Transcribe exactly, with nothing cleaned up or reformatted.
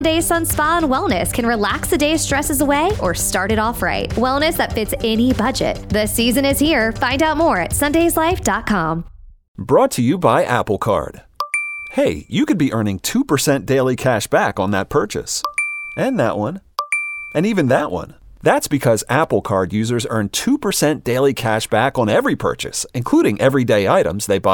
Day Sun Spa and Wellness can relax the day's stresses away or start it off right. Wellness that fits any budget. The season is here. Find out more at sundays life dot com. Brought to you by Apple Card. Hey, you could be earning two percent daily cash back on that purchase. And that one. And even that one. That's because Apple Card users earn two percent daily cash back on every purchase, including everyday items they buy